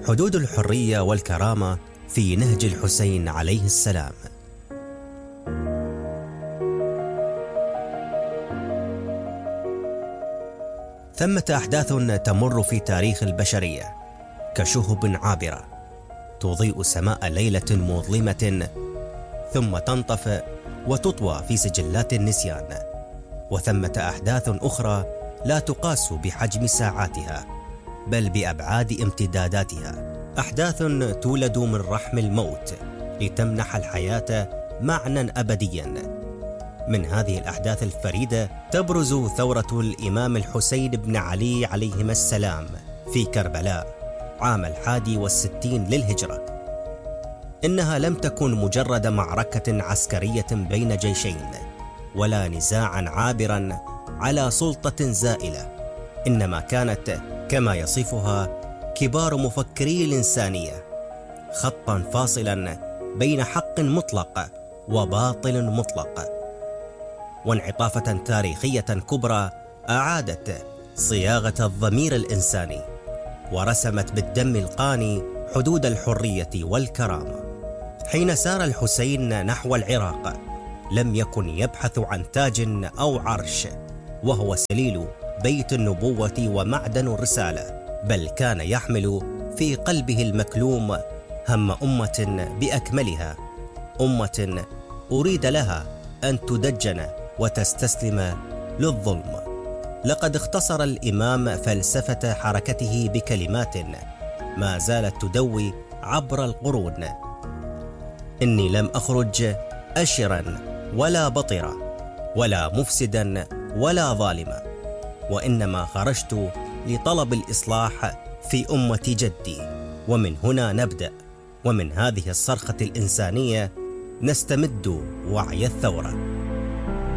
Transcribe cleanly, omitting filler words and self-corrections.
حدود الحرية والكرامة في نهج الحسين عليه السلام. ثمة أحداث تمر في تاريخ البشرية كشهب عابرة تضيء سماء ليلة مظلمة ثم تنطفئ وتطوى في سجلات النسيان، وثمة أحداث أخرى لا تقاس بحجم ساعاتها بل بأبعاد امتداداتها، أحداث تولد من رحم الموت لتمنح الحياة معنى أبديا. من هذه الأحداث الفريدة تبرز ثورة الإمام الحسين بن علي عليهما السلام في كربلاء عام 61 للهجرة. إنها لم تكن مجرد معركة عسكرية بين جيشين ولا نزاعا عابرا على سلطة زائلة، إنما كانت كما يصفها كبار مفكري الإنسانية خطا فاصلا بين حق مطلق وباطل مطلق، وانعطافة تاريخية كبرى أعادت صياغة الضمير الإنساني ورسمت بالدم القاني حدود الحرية والكرامة. حين سار الحسين نحو العراق لم يكن يبحث عن تاج أو عرش وهو سليل بيت النبوة ومعدن الرسالة، بل كان يحمل في قلبه المكلوم هم أمة بأكملها، أمة أريد لها أن تدجن وتستسلم للظلم. لقد اختصر الإمام فلسفة حركته بكلمات ما زالت تدوي عبر القرون: إني لم أخرج أشرا ولا بطرا ولا مفسدا ولا ظالما، وإنما خرجت لطلب الإصلاح في أمة جدي. ومن هنا نبدأ، ومن هذه الصرخة الإنسانية نستمد وعي الثورة.